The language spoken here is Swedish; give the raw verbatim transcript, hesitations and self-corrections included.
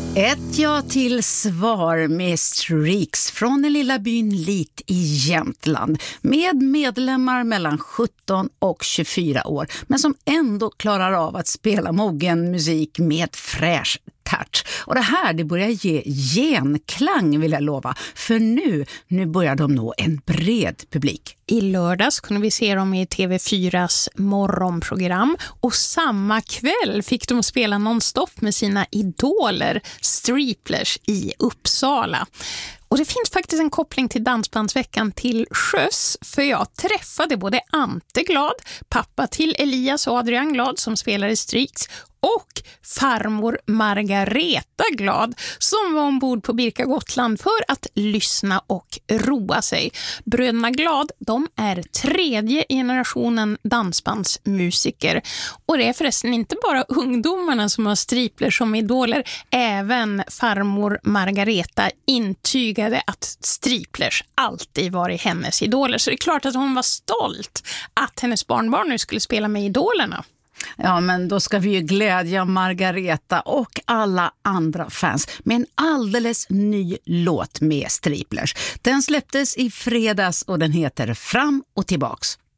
Ett ja till svar med Streaks från den lilla byn Lit i Jämtland med medlemmar mellan sjutton och tjugofyra år men som ändå klarar av att spela mogen musik med fräsch touch. Och det här det börjar ge genklang vill jag lova, för nu, nu börjar de nå en bred publik. I lördags kunde vi se dem i T V fyras morgonprogram och samma kväll fick de spela nonstop med sina idoler Striplers i Uppsala. Och det finns faktiskt en koppling till Dansbandsveckan till sjöss, för jag träffade både Ante Glad, pappa till Elias och Adrian Glad som spelar i Streaks, och farmor Margareta Glad som var ombord på Birka Gotland för att lyssna och roa sig. Bröderna Glad, de är tredje generationen dansbandsmusiker. Och det är förresten inte bara ungdomarna som har Striplers som idoler. Även farmor Margareta intygade att Striplers alltid varit hennes idoler. Så det är klart att hon var stolt att hennes barnbarn nu skulle spela med idolerna. Ja, men då ska vi ju glädja Margareta och alla andra fans med en alldeles ny låt med Striplers. Den släpptes i fredags och den heter Fram och tillbaks.